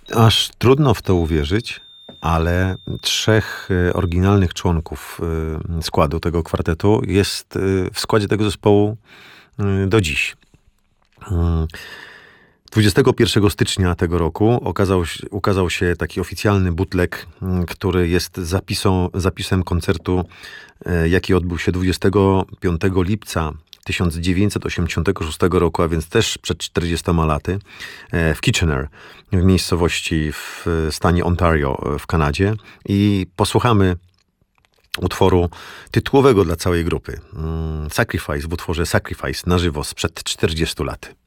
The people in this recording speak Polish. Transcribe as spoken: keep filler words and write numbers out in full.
Aż trudno w to uwierzyć, ale trzech y, oryginalnych członków y, składu tego kwartetu jest y, w składzie tego zespołu y, do dziś. Y, dwudziestego pierwszego stycznia tego roku okazał, się- ukazał się taki oficjalny bootleg, y, który jest zapisą, zapisem koncertu, y, jaki odbył się dwudziestego piątego lipca tysiąc dziewięćset osiemdziesiątego szóstego roku, a więc też przed czterdziestoma laty, e, w Kitchener, w miejscowości w stanie Ontario e, w Kanadzie. I posłuchamy utworu tytułowego dla całej grupy. Mm, Sacrifice w utworze Sacrifice na żywo sprzed czterdziestu lat.